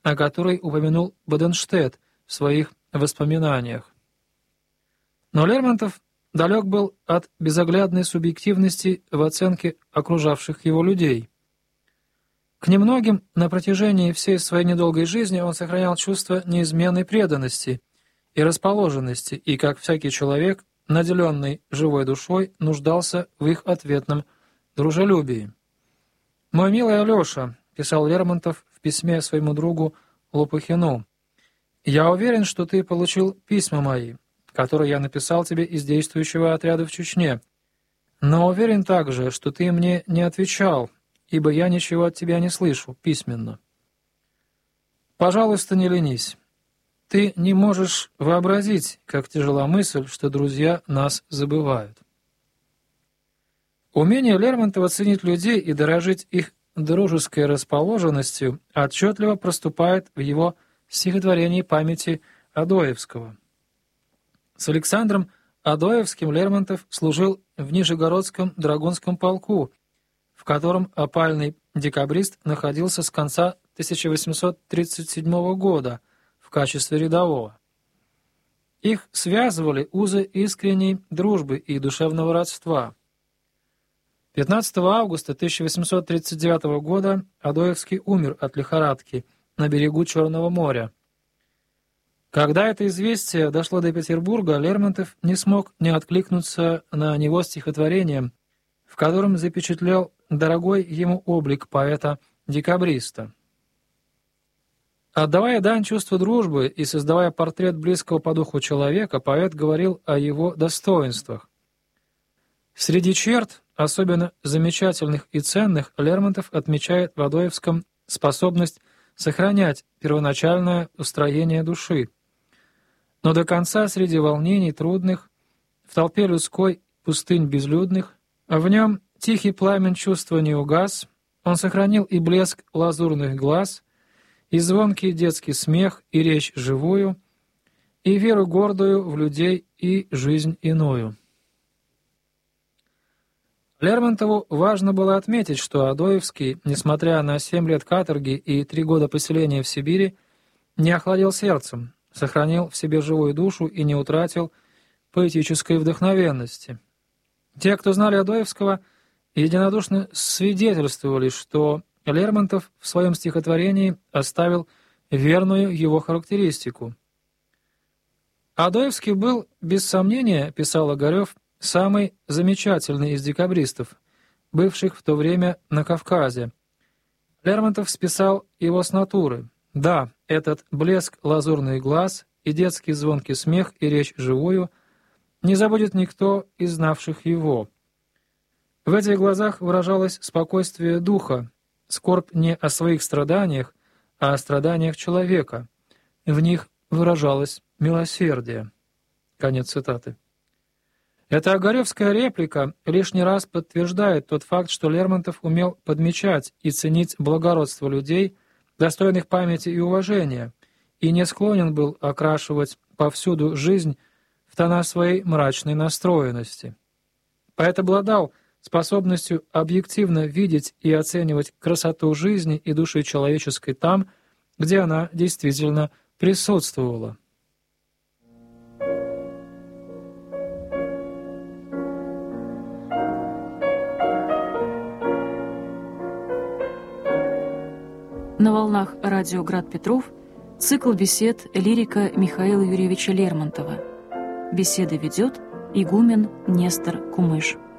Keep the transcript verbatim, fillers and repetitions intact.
о которой упомянул Боденштедт в своих воспоминаниях. Но Лермонтов далек был от безоглядной субъективности в оценке окружавших его людей. К немногим на протяжении всей своей недолгой жизни он сохранял чувство неизменной преданности и расположенности, и, как всякий человек, наделенный живой душой, нуждался в их ответном дружелюбии. «Мой милый Алеша», — писал Лермонтов в письме своему другу Лопухину, «я уверен, что ты получил письма мои, которые я написал тебе из действующего отряда в Чечне, но уверен также, что ты мне не отвечал, ибо я ничего от тебя не слышу письменно. Пожалуйста, не ленись. Ты не можешь вообразить, как тяжела мысль, что друзья нас забывают». Умение Лермонтова ценить людей и дорожить их дружеской расположенностью отчетливо проступает в его стихотворении памяти Адоевского. С Александром Адоевским Лермонтов служил в Нижегородском драгунском полку, в котором опальный декабрист находился с конца тысяча восемьсот тридцать седьмого года в качестве рядового. Их связывали узы искренней дружбы и душевного родства. пятнадцатого августа тысяча восемьсот тридцать девятого года Адоевский умер от лихорадки на берегу Черного моря. Когда это известие дошло до Петербурга, Лермонтов не смог не откликнуться на него стихотворением, в котором запечатлел дорогой ему облик поэта-декабриста. Отдавая дань чувству дружбы и создавая портрет близкого по духу человека, поэт говорил о его достоинствах. Среди черт, особенно замечательных и ценных, Лермонтов отмечает в Адоевском способность сохранять первоначальное устроение души. Но до конца среди волнений трудных, в толпе людской пустынь безлюдных, в нем тихий пламень чувства не угас, он сохранил и блеск лазурных глаз, и звонкий детский смех, и речь живую, и веру гордую в людей, и жизнь иную. Лермонтову важно было отметить, что Адоевский, несмотря на семь лет каторги и три года поселения в Сибири, не охладил сердцем, сохранил в себе живую душу и не утратил поэтической вдохновенности. Те, кто знали Адоевского, единодушно свидетельствовали, что Лермонтов в своем стихотворении оставил верную его характеристику. Адоевский был, без сомнения, писал Огарев, самый замечательный из декабристов, бывших в то время на Кавказе. Лермонтов списал его с натуры. Да, этот блеск лазурных глаз и детский звонкий смех и речь живую не забудет никто из знавших его. В этих глазах выражалось спокойствие духа, скорбь не о своих страданиях, а о страданиях человека. В них выражалось милосердие. Конец цитаты. Эта огаревская реплика лишний раз подтверждает тот факт, что Лермонтов умел подмечать и ценить благородство людей, достойных памяти и уважения, и не склонен был окрашивать повсюду жизнь в тона своей мрачной настроенности. Поэт обладал способностью объективно видеть и оценивать красоту жизни и души человеческой там, где она действительно присутствовала. На волнах радио «Град Петров» цикл бесед лирика Михаила Юрьевича Лермонтова. Беседы ведет игумен Нестор Кумыш.